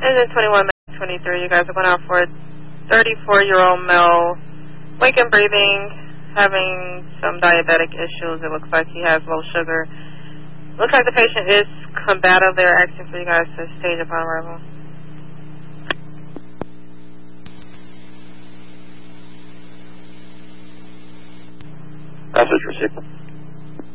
And then 21-23, you guys are going out for a 34-year-old male, wake and breathing, having some diabetic issues. It looks like he has low sugar. Looks like the patient is combative. They're asking for you guys to stage upon arrival. Message received.